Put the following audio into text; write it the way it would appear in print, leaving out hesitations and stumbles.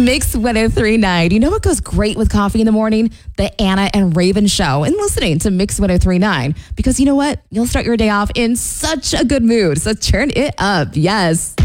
Mix 1039. You know what goes great with coffee in the morning? The Anna and Raven Show. And listening to Mix 1039. Because you know what? You'll start your day off in such a good mood. So turn it up. Yes.